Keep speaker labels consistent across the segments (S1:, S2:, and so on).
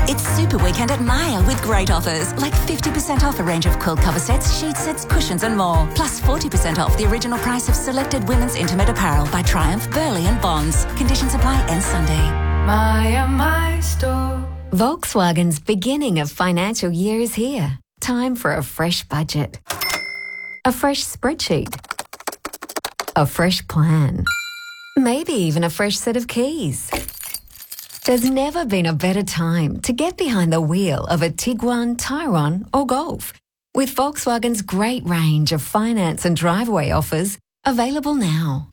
S1: It's Super Weekend at Myer with great offers, like 50% off a range of quilt cover sets, sheet sets, cushions and more. Plus 40% off the original price of selected women's intimate apparel by Triumph, Burley and Bonds. Conditions apply end Sunday.
S2: Myer, my store.
S3: Volkswagen's beginning of financial year is here. Time for a fresh budget. A fresh spreadsheet. A fresh plan. Maybe even a fresh set of keys. There's never been a better time to get behind the wheel of a Tiguan, Tyrone or Golf. With Volkswagen's great range of finance and driveway offers available now.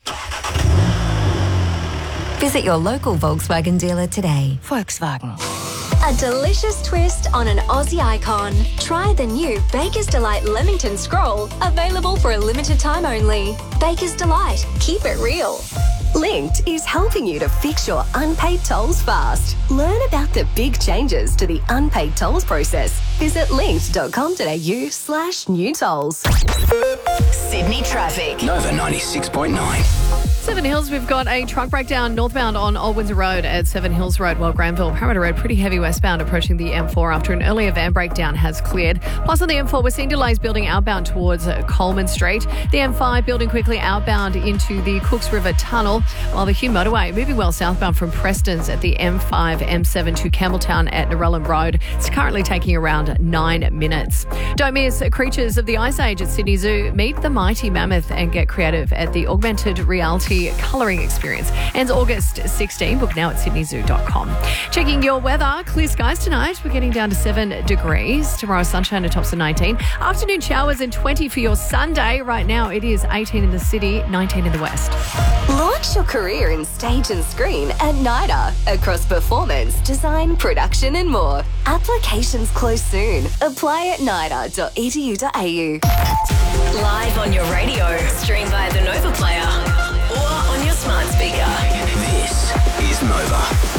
S3: Visit your local Volkswagen dealer today.
S4: Volkswagen.
S5: A delicious twist on an Aussie icon. Try the new Baker's Delight Leamington Scroll, available for a limited time only. Baker's Delight. Keep it real.
S6: Linked is helping you to fix your unpaid tolls fast. Learn about the big changes to the unpaid tolls process. Visit linked.com.au/new tolls.
S7: Sydney traffic.
S8: Nova 96.9.
S9: Seven Hills, we've got a truck breakdown northbound on Old Windsor Road at Seven Hills Road, while Granville Parramatta Road pretty heavy westbound approaching the M4 after an earlier van breakdown has cleared. Plus on the M4, we're seeing delays building outbound towards Coleman Street. The M5 building quickly outbound into the Cooks River Tunnel, while the Hume Motorway moving well southbound from Preston's at the M5, M7 to Campbelltown at Narellan Road. It's currently taking around 9 minutes. Don't miss Creatures of the Ice Age at Sydney Zoo. Meet the mighty mammoth and get creative at the Augmented Reality colouring experience. Ends August 16. Book now at sydneyzoo.com. Checking your weather. Clear skies tonight. We're getting down to 7 degrees. Tomorrow, sunshine at tops of 19. Afternoon showers and 20 for your Sunday. Right now, it is 18 in the city, 19 in the west.
S6: Launch your career in stage and screen at NIDA. Across performance, design, production and more. Applications close soon. Apply at nida.edu.au.
S7: Live on your radio. Stream via the Nova Player. Or on your smart speaker.
S8: This is Nova.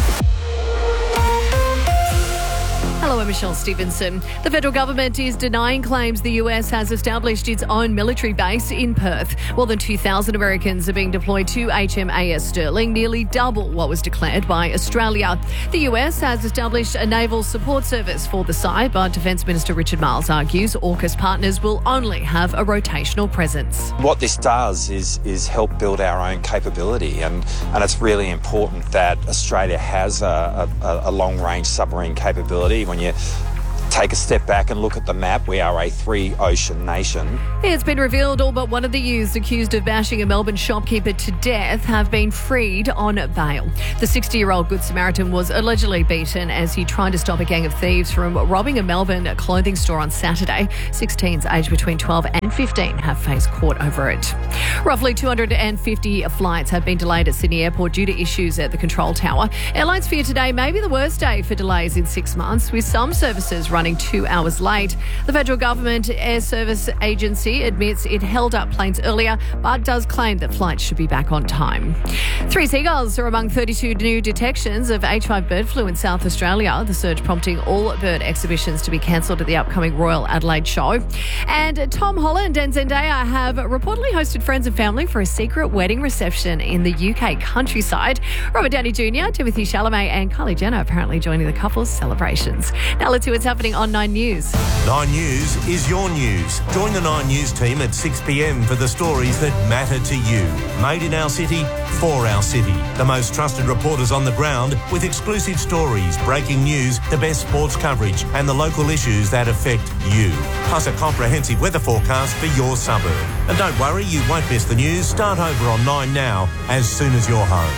S9: Hello, I'm Michelle Stevenson. The federal government is denying claims the US has established its own military base in Perth. More than 2,000 Americans are being deployed to HMAS Sterling, nearly double what was declared by Australia. The US has established a naval support service for the site, but Defence Minister Richard Marles argues AUKUS partners will only have a rotational presence.
S10: What this does is help build our own capability, and it's really important that Australia has a long-range submarine capability. When you take a step back and look at the map, we are a 3-ocean nation.
S9: It's been revealed all but one of the youths accused of bashing a Melbourne shopkeeper to death have been freed on bail. The 60-year-old Good Samaritan was allegedly beaten as he tried to stop a gang of thieves from robbing a Melbourne clothing store on Saturday. 6 teens aged between 12 and 15 have faced court over it. Roughly 250 flights have been delayed at Sydney Airport due to issues at the control tower. Airlines fear today may be the worst day for delays in 6 months, with some services running 2 hours late. The federal government air service agency admits it held up planes earlier, but does claim that flights should be back on time. 3 seagulls are among 32 new detections of H5 bird flu in South Australia, the surge prompting all bird exhibitions to be cancelled at the upcoming Royal Adelaide show. And Tom Holland and Zendaya have reportedly hosted friends and family for a secret wedding reception in the UK countryside. Robert Downey Jr., Timothy Chalamet and Kylie Jenner apparently joining the couple's celebrations. Now let's see what's happening on 9 News.
S11: 9 News is your news. Join the 9 News team at 6 p.m. for the stories that matter to you. Made in our city, for our city. The most trusted reporters on the ground with exclusive stories, breaking news, the best sports coverage and the local issues that affect you. Plus a comprehensive weather forecast for your suburb. And don't worry, you won't miss the news. Start over on 9 now as soon as you're home.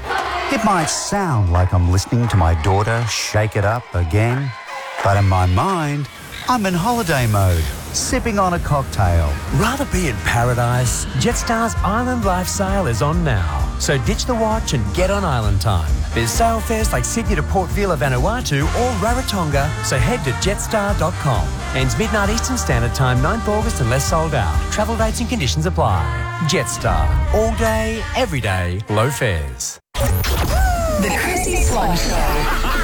S12: It might sound like I'm listening to my daughter shake it up again, but in my mind, I'm in holiday mode, sipping on a cocktail.
S13: Rather be in paradise? Jetstar's Island Life Sale is on now. So ditch the watch and get on island time. There's sale fares like Sydney to Port Vila, Vanuatu or Rarotonga, so head to jetstar.com. Ends midnight Eastern Standard Time, 9th August unless sold out. Travel dates and conditions apply. Jetstar. All day, every day, low fares.
S7: The Chrissy Swan Show.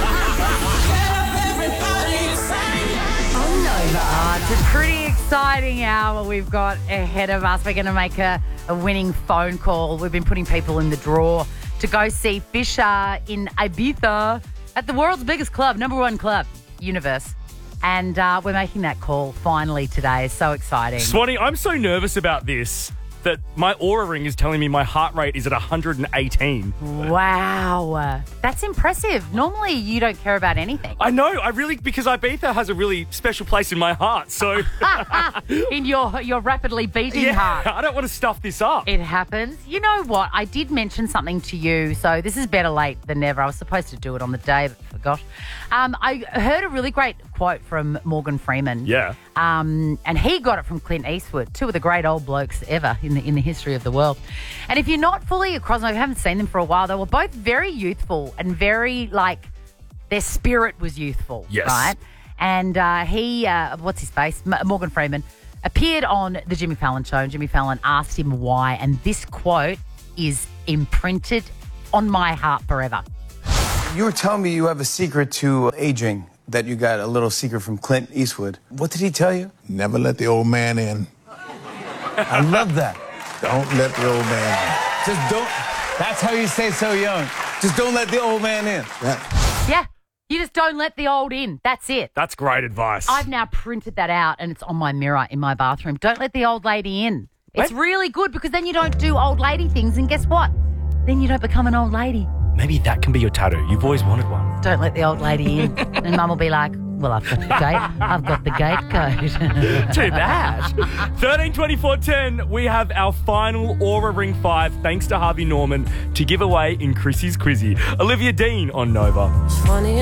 S4: It's a pretty exciting hour we've got ahead of us. We're going to make a winning phone call. We've been putting people in the draw to go see Fisher in Ibiza at the world's biggest club, number one club, Universe. And we're making that call finally today. So exciting.
S14: Swanee, I'm so nervous about this that my Oura Ring is telling me my heart rate is at 118.
S4: Wow. That's impressive. Normally, you don't care about anything.
S14: I know. Because Ibiza has a really special place in my heart. So
S4: in your rapidly beating heart.
S14: I don't want to stuff this up.
S4: It happens. You know what? I did mention something to you. So this is better late than never. I was supposed to do it on the day, but forgot. I heard a really great quote from Morgan Freeman.
S14: Yeah.
S4: And he got it from Clint Eastwood, two of the great old blokes ever in the history of the world. And if you're not fully across, I haven't seen them for a while, they were both very youthful and very, their spirit was youthful.
S14: Yes.
S4: Right? And he, what's his face? Morgan Freeman, appeared on the Jimmy Fallon show, and Jimmy Fallon asked him why. And this quote is imprinted on my heart forever.
S15: You were telling me you have a secret to aging, that you got a little secret from Clint Eastwood. What did he tell you?
S16: Never let the old man in.
S15: I love that.
S16: Don't let the old man in.
S15: Just don't. That's how you stay so young. Just don't let the old man in.
S4: Yeah. You just don't let the old in. That's it.
S14: That's great advice.
S4: I've now printed that out and it's on my mirror in my bathroom. Don't let the old lady in. It's really good because then you don't do old lady things, and guess what? Then you don't become an old lady.
S14: Maybe that can be your tattoo. You've always wanted one.
S4: Don't let the old lady in. And Mum will be like, well, I've got the gate. I've got the gate code.
S14: Too bad. 13 24 10, we have our final Oura Ring 5, thanks to Harvey Norman, to give away in Chrissy's Quizzy. Olivia Dean on Nova.
S2: Funny